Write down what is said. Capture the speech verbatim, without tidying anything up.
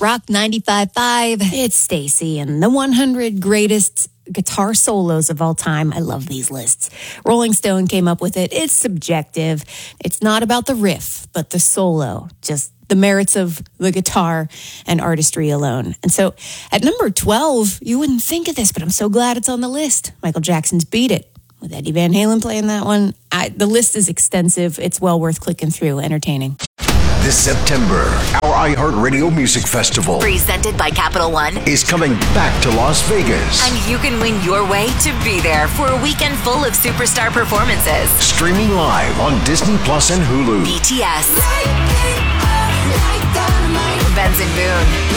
Rock ninety-five point five. It's Stacy and the one hundred greatest guitar solos of all time. I love these lists. Rolling Stone came up with it. It's subjective. It's not about the riff, but the solo. Just the merits of the guitar and artistry alone. And so at number twelve, you wouldn't think of this, but I'm so glad it's on the list. Michael Jackson's Beat It, with Eddie Van Halen playing that one. I, the list is extensive. It's well worth clicking through. Entertaining. This September, our iHeartRadio Music Festival, presented by Capital One, is coming back to Las Vegas. And you can win your way to be there for a weekend full of superstar performances. Streaming live on Disney Plus and Hulu. B T S, Benson Boone,